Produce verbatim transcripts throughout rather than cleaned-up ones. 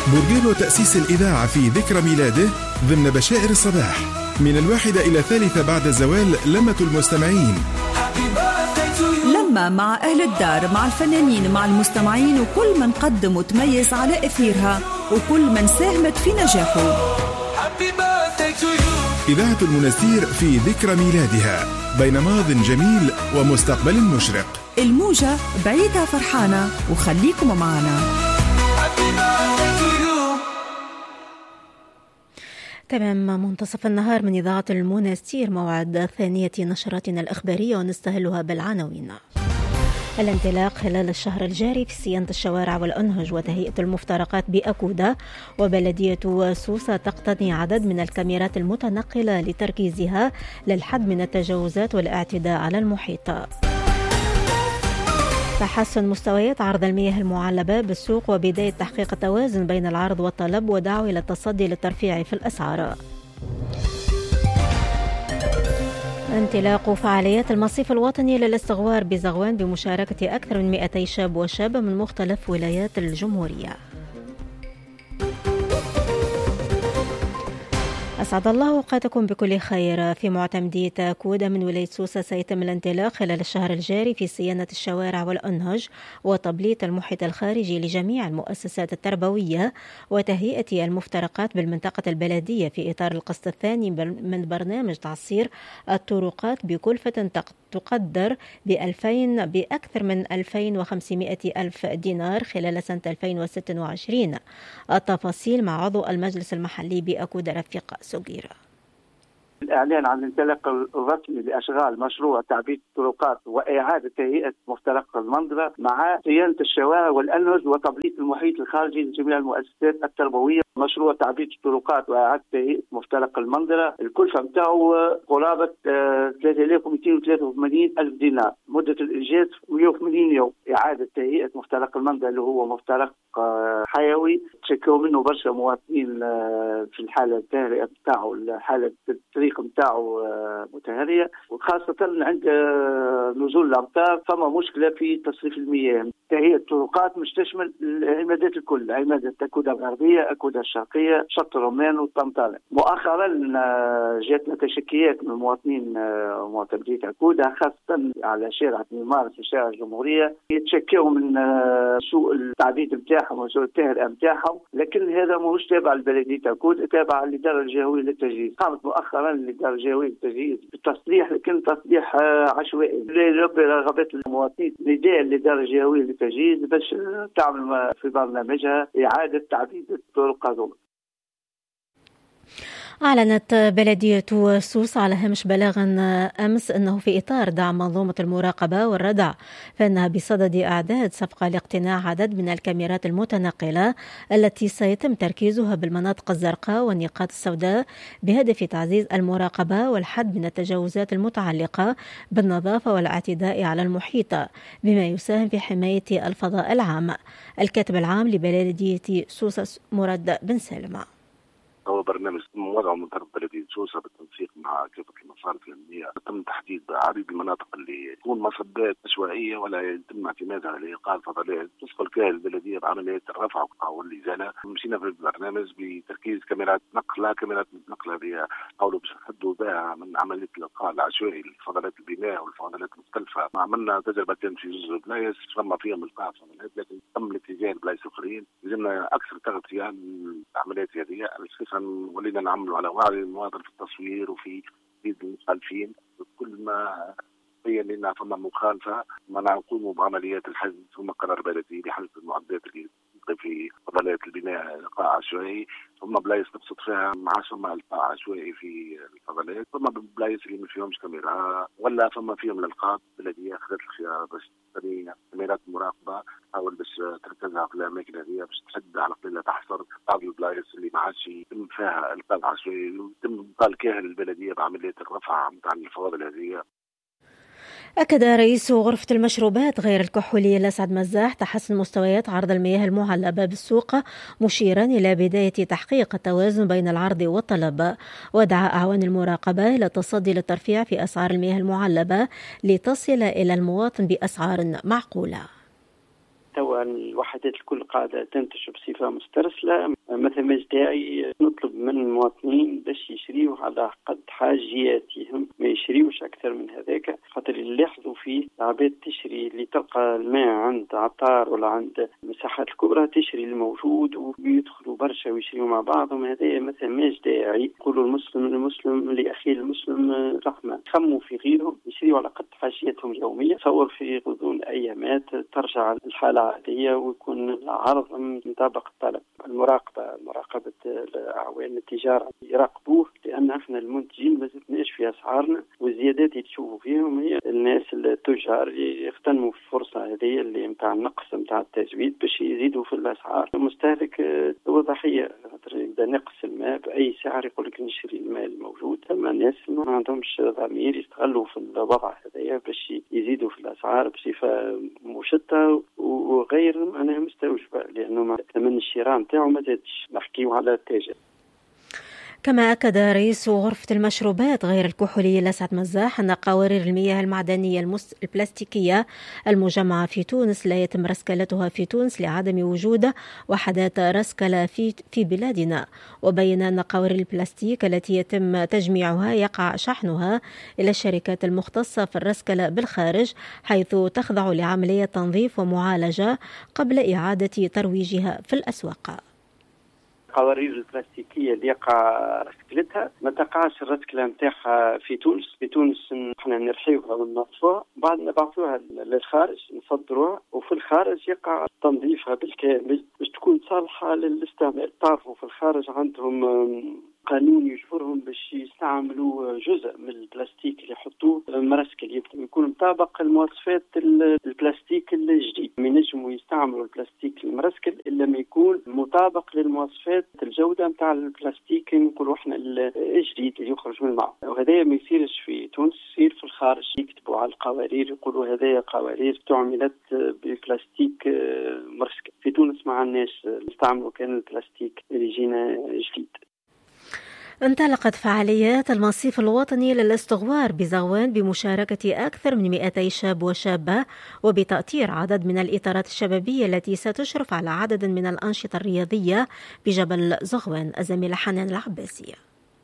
بورقيبة تأسيس الإذاعة في ذكرى ميلاده ضمن بشائر الصباح من الواحدة إلى الثالثة بعد الزوال لمة المستمعين، لما مع أهل الدار، مع الفنانين، مع المستمعين وكل من قدم وتميز على إثيرها وكل من ساهمت في نجاحه. إذاعة المنستير في ذكرى ميلادها بين ماض جميل ومستقبل مشرق. الموجة بعيدة فرحانة وخليكم معنا. تمام منتصف النهار من إذاعة المنستير، موعد ثانية نشراتنا الإخبارية ونستهلها بالعناوين. الانطلاق خلال الشهر الجاري في صيانة الشوارع والأنهج وتهيئة المفترقات بأكودة، وبلدية سوسة تقتني عدد من الكاميرات المتنقلة لتركيزها للحد من التجاوزات والاعتداء على المحيط. تحسن مستويات عرض المياه المعلبة بالسوق وبداية تحقيق التوازن بين العرض والطلب ودعوة إلى التصدي للترفيع في الأسعار. انطلاق فعاليات المصيف الوطني للاستغوار بزغوان بمشاركة أكثر من مئتي شاب وشابة من مختلف ولايات الجمهورية. أسعد الله أوقاتكم بكل خير. في معتمدية أكودة من ولاية سوسة سيتم الانطلاق خلال الشهر الجاري في صيانة الشوارع والأنهج وتبليط المحيط الخارجي لجميع المؤسسات التربوية وتهيئة المفترقات بالمنطقة البلدية في إطار القسط الثاني من برنامج تعصير الطرقات بكلفة تقدر بألفين بأكثر من ألفين وخمسمائة ألف دينار خلال سنة ألفين وستة وعشرين. التفاصيل مع عضو المجلس المحلي بأكودة رفيق سجيرة. الإعلان عن الانطلاق الرسمي لأشغال مشروع تعبيد الطرقات وإعادة تهيئة مفترق المنظرة مع صيانة الشوارع والأنهج وتبليط المحيط الخارجي لجميع المؤسسات التربوية. مشروع تعبيد الطرقات وإعادة تهيئة مفترق المنظرة الكلفة متاعه قرابة ثلاثة آلاف ومئتين وثلاثة وثمانين ألف دينار، مدة الإنجاز مئة وثمانين يوم. إعادة تهيئة مفترق المنظرة اللي هو مفترق حيوي تشكوا منه برشا مواطنين في الحالة التهرئة بتاعه، الحالة الطريق بتاعه متهرية، وخاصة عند نزول الأمطار فما مشكلة في تصريف المياه. تهيئة الطرقات مش تشمل العمادات الكل، عمادة أكودة الغربية، أكودة الشرقية، شط الرومان والطنطالة. مؤخرا جاتنا تشكيات من المواطنين معتمدية أكودة خاصة على شارع مارس وشارع الجمهورية، يتشكوا من سوء التعبيد بتاعهم وسوء التهرئة بتاعهم، لكن هذا ماهوش تابع لبلدية أكودة، تابع للإدارة الجهوية للتجهيز. قامت مؤخرا الإدارة الجهوية للتجهيز بالتصليح، لكن تصليح عشوائي لربي رغبات المواطنين. نداء للإدارة الجهوية للتجهيز باش تعمل في برنامجها إعادة تعبيد الطرق هذول. أعلنت بلدية سوسة على هامش بلاغ أمس أنه في إطار دعم منظومة المراقبة والردع فإنها بصدد إعداد صفقة لاقتناع عدد من الكاميرات المتنقلة التي سيتم تركيزها بالمناطق الزرقاء والنقاط السوداء بهدف تعزيز المراقبة والحد من التجاوزات المتعلقة بالنظافة والاعتداء على المحيط بما يساهم في حماية الفضاء العام. الكاتب العام لبلدية سوسة مراد بن سالم: هو برنامج وضعه من طرف بلدية سوسة بالتنسيق مع كافة المصارف الأمنية. تم تحديد عدد المناطق اللي تكون مصبات عشوائية ولا يتم اعتمادها على إيقاع فضلات تسقل فيها البلدية بعملية الرفع والإزالة. مشينا في البرنامج بتركيز كاميرات نقلة كاميرات نقلة بها حاولوا باش يحدوا بها من عملية الإيقاع العشوائي لفضلات البناء والفضلات المختلفة. عملنا تجربتين في جزء بلايص تم فيهم إيقاع فضلات، لكن تم الاتجاه لبلايص أخرين. لازمنا أكثر تغطية للعمليات هذه. ولينا نعملوا على وعي المواطن في التصوير وفي تحديد المخالفين. كل ما بين لنا فما مخالفة ما نقوم بعمليات الحجز ثم قرار بلدي بحجز المعدات اللي في فضلات البناء إلقاء عشوائي، ثم بلايص نقصد فيها مع ثم إلقاء عشوائي في الفضلات، ثم بلايص اللي ما فيهمش كاميرا ولا فما فيهم الألقاب بلدية أخذت الخيار باش تبني كاميرات مراقبة حاول باش تركزها في الأماكن هذه باش تحد على قليلة تحصر بعض البلايص اللي ما عادش يتم فيها إلقاء عشوائي ويتم إبطال كاهل البلدية بعملية الرفع متاع الفواضل هذه. أكد رئيس غرفة المشروبات غير الكحولية لأسعد مزاح تحسن مستويات عرض المياه المعلبة بالسوق، مشيرا إلى بداية تحقيق التوازن بين العرض والطلب، ودعا أعوان المراقبة إلى التصدي للترفيع في أسعار المياه المعلبة لتصل إلى المواطن بأسعار معقولة. توا الوحدات الكل قاعدة تنتج بصفة مسترسلة، مثلا مش داعي نطلب من المواطنين باش يشريوا على قد حاجياتهم، ما يشريوش أكثر من هذاك، خاطر اللي لاحظوا فيه العباد تشري اللي تلقى الماء عند عطار ولا عند المساحات الكبرى، تشري الموجود ويدخلوا برشا ويشريوا مع بعضهم. هذا مثلا مش داعي. يقولوا المسلم المسلم لأخيه المسلم رحمة، خموا في غيرهم، يشريوا على قد حاجياتهم اليومية. تصور في غضون أيامات ترجع الحالة عادية ويكون العرض مطابق الطلب. المراقبة مراقبة أعوان التجارة يراقبوه، لأن احنا المنتجين ما زدناش في أسعارنا، والزيادات اللي تشوفوا فيهم هي الناس التجار اللي يغتنموا في الفرصة هذه اللي متاع النقص متاع التزويد باش يزيدوا في الأسعار. المستهلك هو ضحية، إذا نقص الماء بأي سعر يقول لك نشري الماء الموجود. أما الناس ما عندهمش ضمير يستغلوا في الوضع هذايا باش يزيدوا في الأسعار بصفة مشتة وغير أنا مستوجبة، لأنه ثمن الشراء نتاعو ما زادش، نحكيو على التاجر. كما أكد رئيس غرفة المشروبات غير الكحولية لسعد مزاح أن قوارير المياه المعدنية المس... البلاستيكية المجمعة في تونس لا يتم رسكلتها في تونس لعدم وجود وحدات رسكلة في... في بلادنا. وبين أن قوارير البلاستيك التي يتم تجميعها يقع شحنها إلى الشركات المختصة في الرسكلة بالخارج، حيث تخضع لعملية تنظيف ومعالجة قبل إعادة ترويجها في الأسواق. القوارير البلاستيكية اللي يقع رسكلتها ما تقعش الرسكلة نتاعها في تونس. في تونس نحن نرحيوها وننظفوها، بعد نبعثوها للخارج نصدروها، وفي الخارج يقع تنظيفها بالكامل باش تكون صالحة للاستعمال. تعرفوا في الخارج عندهم قانون يجبرهم باش يستعملوا جزء من البلاستيك اللي يحطوه مرسكل يكون مطابق المواصفات البلاستيك الجديد. ما ينجموا يستعملوا البلاستيك المرسكل الا ما يكون مطابق للمواصفات الجوده نتاع البلاستيك نقولوا احنا الجديد اللي يخرج من الماء. وهذا ما يصيرش في تونس، يصير في الخارج. يكتبوا على القوارير يقولوا هذه قوارير تعملت ببلاستيك مرسكل. في تونس ما عندناش، نستعملوا كان البلاستيك اللي يجينا جديد. انطلقت فعاليات المصيف الوطني للاستغوار بزغوان بمشاركة أكثر من مئتي شاب وشابة، وبتأطير عدد من الإطارات الشبابية التي ستشرف على عدد من الأنشطة الرياضية بجبل زغوان. الزميلة حنان العباسية.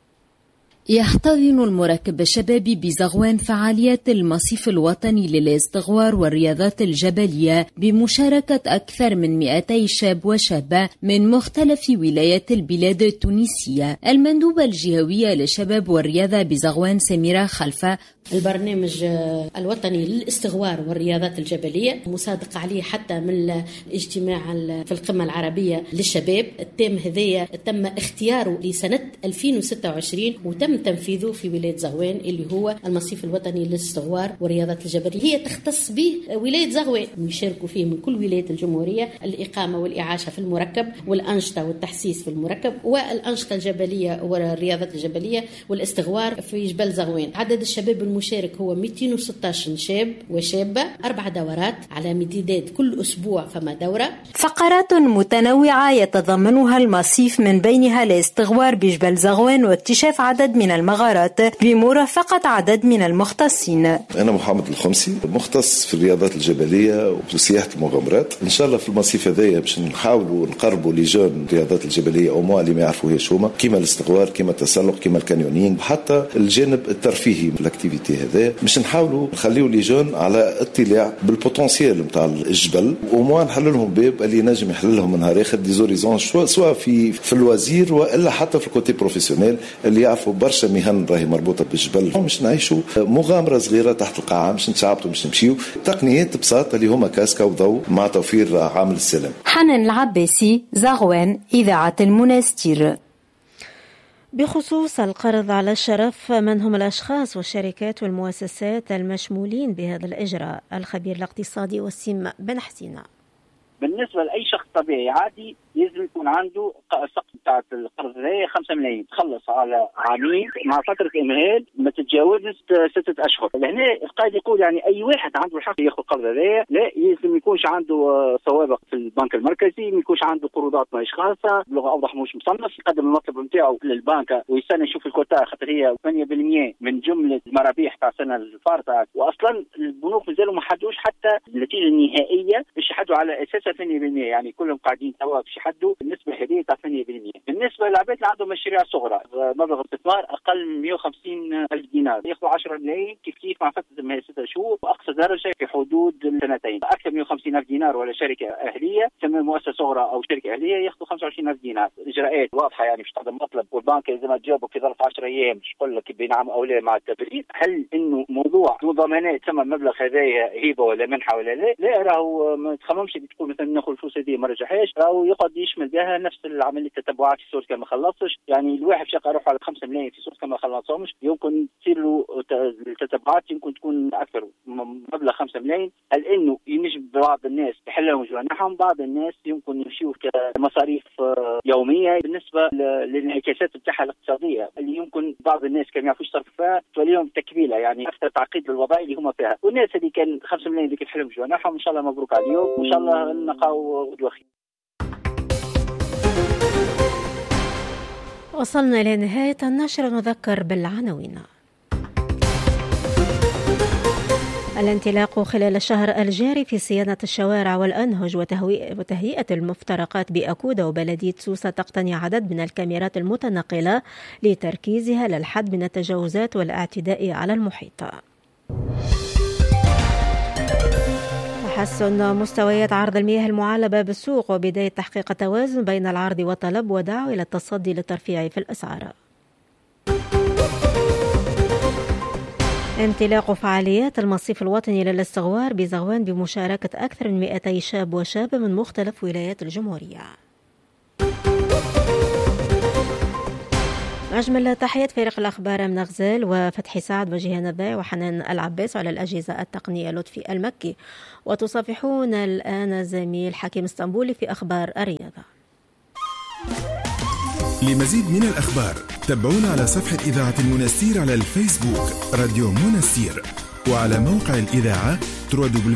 يحتضن المركب الشبابي بزغوان فعاليات المصيف الوطني للاستغوار والرياضات الجبلية بمشاركة أكثر من مئتي شاب وشابة من مختلف ولايات البلاد التونسية. المندوبة الجهوية للشباب والرياضة بزغوان سميرة خلفة: البرنامج الوطني للاستغوار والرياضات الجبلية مصادق عليه حتى من الاجتماع في القمة العربية للشباب. التام هذايا تم اختياره لسنة ألفين وستة وعشرين وتم تنفيذه في ولاية زغوان اللي هو المصيف الوطني للاستغوار والرياضات الجبلية. هي تختص به ولاية زغوان، يشاركوا فيه من كل ولايات الجمهورية الإقامة والإعاشة في المركب والأنشطة والتحسيس في المركب والأنشطة الجبلية والرياضات الجبلية والاستغوار في جبل زغوان. عدد الشباب المشارك هو مئتين وستة عشر شاب وشابة. أربع دورات على امتداد كل أسبوع فما دورة. فقرات متنوعة يتضمنها المصيف، من بينها الاستغوار بجبل زغوان واكتشاف عدد من المغارات بمرافقة عدد من المختصين. أنا محمد الخمسي، مختص في الرياضات الجبلية وسياحة المغامرات. إن شاء الله في المصيف هذايا باش نحاولوا نقربوا لجون الرياضات الجبلية أو مو اللي ما يعرفوهاش هما، كيما الاستغوار كيما التسلق كيما الكانيونينج، حتى الجانب الترفيهي من الاكتيفيتي هذا، باش نحاولوا نخليوا لجون على اطلاع بالبوتنسيال نتاع الجبل، وما نحل لهم باب اللي نجم يحل لهم نهار اخر ديزوريزون سواء في في الوزير والا حتى في الكوتي بروفيسيونيل اللي يعرفوا برشا مهن راهي مربوطه بالجبل. باش نعيشوا مغامره صغيره تحت القاعه، باش نتشعبطوا باش نمشيو تقنيات بساطه اللي هما كاسكا وضوء مع توفير عامل السلام. حنان العباسي، زغوان، إذاعة المنستير. بخصوص القرض على الشرف، من هم الأشخاص والشركات والمؤسسات المشمولين بهذا الإجراء؟ الخبير الاقتصادي وسيم بن حسينة. بالنسبة لأي شخص طبيعي عادي لازم يكون عنده سقف بتاعت القرض هي خمسة ملايين تخلص على عامين مع فترة إمهال ما تتجاوزش ستة أشهر. لهنا القائد يقول يعني أي واحد عنده الحق ياخذ قرض هذايا لا يلزم يكونش عنده سوابق في البنك المركزي، ما يكونش عنده قروضات ماهيش خالصة بلغة أوضح مش مصنف، يقدم المطلب نتاعو للبنك ويستنى يشوف الكوتا خاطر هي ثمانية بالمئة من جملة المرابيح تاع السنة الفارطة، وأصلا البنوك مازالوا ما حدوش حتى النتيجة النهائية باش يحدوا على أساسها ثمانية بالمئة، يعني كلهم قاعدين توا باش يحدوا النسبة هذه تاع ثمانية بالمئة. بالنسبة للعباد اللي عندهم مشاريع صغرى مبلغ استثمار أقل من مئة وخمسين ألف دينار ياخذوا عشرة ملايين كيف كيف مع فترة ما هي ستة شهور، وأقصى درجة في حدود سنتين. أكثر من مئة وخمسين ألف دينار ولا شركة أهلية تسمى مؤسسة صغرى أو شركة أهلية ياخذوا خمسة وعشرين ألف دينار. إجراءات واضحة يعني باش تقدم مطلب والبنك إذا ما تجاوبك في ظرف عشرة أيام باش يقول لك بنعم أو لا مع التبريد. هل إنه موضوع ضمانات ثم المبلغ هذايا هبة ولا منحة ولا لا؟ لا راهو ما تخممش تقول مثلا ناخذ الفلوس هذه ما رجعهاش، راهو يقعد يشمل بها نفس العملية التتبعات في صورة كما خلصش، يعني الواحد شاق يروح على خمسة ملايين في صورة كما خلصهمش يمكن تصير له التتبعات يمكن تكون أكثر مبلغ خمسة ملايين. هل إنه ينجم بعض الناس يحلهم جوانحهم، بعض الناس يمكن يمشيوا كمصاريف يومية بالنسبة للانعكاسات بتاعها الاقتصادية اللي يمكن بعض الناس كانوا يعرفوش يصرفوها توليهم تكبيلة يعني أكثر تعقيد للوضع اللي هم فيها. والناس اللي كان خمسة ملايين اللي يحلهم جوانحهم إن شاء الله مبروك عليهم وإن شاء الله نلقاو غدوة خير. وصلنا إلى نهاية النشر، نذكر بالعناوين. الانطلاق خلال الشهر الجاري في صيانة الشوارع والأنهج وتهيئة المفترقات بأكودة وبلدية سوسة تقتني عدد من الكاميرات المتنقلة لتركيزها للحد من التجاوزات والاعتداء على المحيط. تحسن مستويات عرض المياه المعلبة بالسوق وبداية تحقيق التوازن بين العرض والطلب ودعوة إلى التصدي للترفيع في الأسعار. انطلاق فعاليات المصيف الوطني للاستغوار بزغوان بمشاركة أكثر من مئتي شاب وشابة من مختلف ولايات الجمهورية. أجمل تحيات فريق الأخبار من غزال وفتحي سعد وجيهان الضاي وحنان العباس على الأجهزة التقنية لطفي المكي، وتصافحون الآن زميل حكيم اسطنبولي في أخبار الرياضة. لمزيد من الأخبار تابعونا على صفحة إذاعة المنستير على الفيسبوك راديو منستير، وعلى موقع الإذاعة دبليو دبليو دبليو